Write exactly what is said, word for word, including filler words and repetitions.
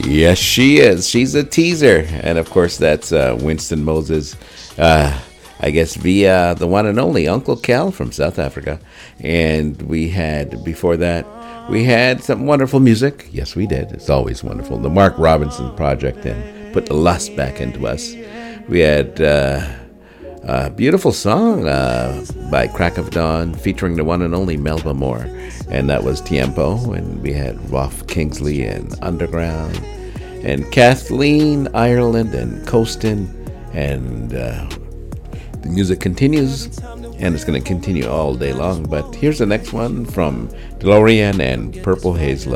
Yes, she is. She's a teaser. And of course, that's uh, Winston Moses, uh, I guess, via the one and only Uncle Kel from South Africa. And we had, before that, we had some wonderful music. Yes, we did. It's always wonderful. The Mark Robinson Project and Put the Lust Back Into Us. We had uh, a beautiful song uh, by Crack of Dawn featuring the one and only Melba Moore. And that was Tiempo. And we had Rolf Kingsley and Underground. And Kathleen Ireland and Coastin. And uh, the music continues. And it's going to continue all day long. But here's the next one from DeLorean and Purple Haze Love.